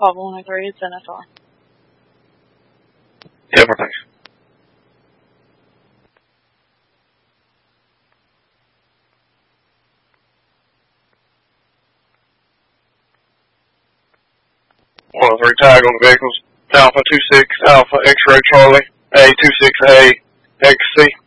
Papa 103, it's NFR. Yeah, thanks. One of three tag on the vehicles. Alpha 26 Alpha X-Ray Charlie A26A XC.